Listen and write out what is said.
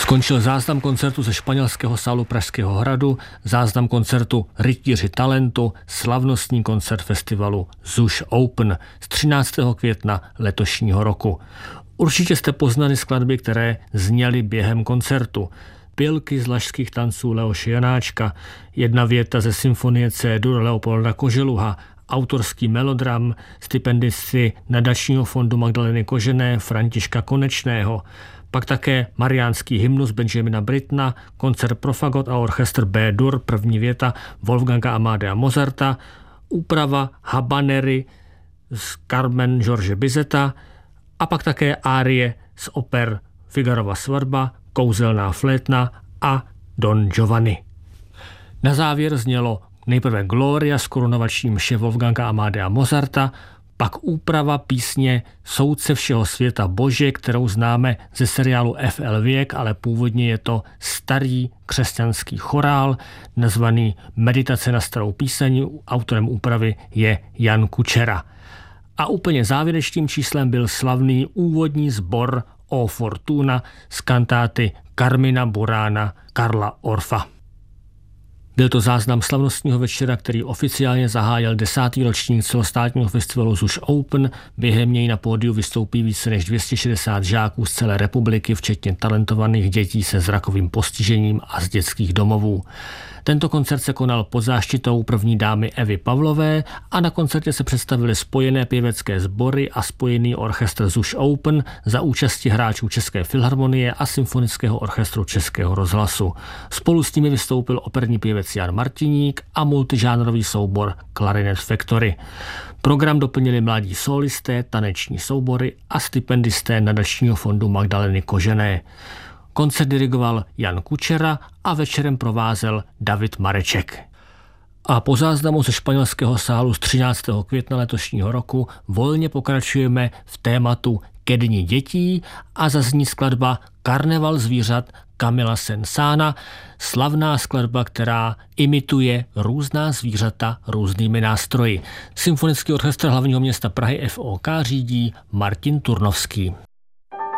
Skončil záznam koncertu ze španělského sálu Pražského hradu, záznam koncertu Rytíři talentu, slavnostní koncert festivalu ZUŠ Open z 13. května letošního roku. Určitě jste poznali skladby, které zněly během koncertu. Pilky z Lašských tanců Leoše Janáčka, jedna věta ze symfonie C-dur Leopolda Koželuha, autorský melodram, stipendisty nadačního fondu Magdaleny Kožené Františka Konečného, pak také mariánský hymnus Benjamina Brittona, koncert pro fagot a orchestr B-dur, první věta Wolfganga Amadea Mozarta, úprava Habanery z Carmen George Bizeta a pak také árie z oper Figarova svatba, Kouzelná flétna a Don Giovanni. Na závěr znělo nejprve Gloria s korunovační mše Wolfganga Amadea Mozarta, pak úprava písně Soudce všeho světa Bože, kterou známe ze seriálu FL Věk, ale původně je to starý křesťanský chorál, nazvaný Meditace na starou píseň. Autorem úpravy je Jan Kučera. A úplně závěrečným číslem byl slavný úvodní sbor O Fortuna z kantáty Carmina Burana Karla Orfa. Byl to záznam slavnostního večera, který oficiálně zahájil 10. ročník celostátního festivalu ZUŠ Open. Během něj na pódiu vystoupí více než 260 žáků z celé republiky, včetně talentovaných dětí se zrakovým postižením a z dětských domovů. Tento koncert se konal pod záštitou první dámy Evy Pavlové a na koncertě se představily spojené pěvecké sbory a spojený orchestr ZUŠ Open za účasti hráčů České filharmonie a Symfonického orchestru Českého rozhlasu. Spolu s nimi vystoupil operní pěvec Jan Martiník a multižánrový soubor Clarinet Factory. Program doplnili mladí solisté, taneční soubory a stipendisté nadačního fondu Magdaleny Kožené. Koncert dirigoval Jan Kučera a večerem provázel David Mareček. A po záznamu ze španělského sálu z 13. května letošního roku volně pokračujeme v tématu Ke dni dětí a zazní skladba Karneval zvířat Camila Saint-Sána, slavná skladba, která imituje různá zvířata různými nástroji. Symfonický orchestr hlavního města Prahy FOK řídí Martin Turnovský.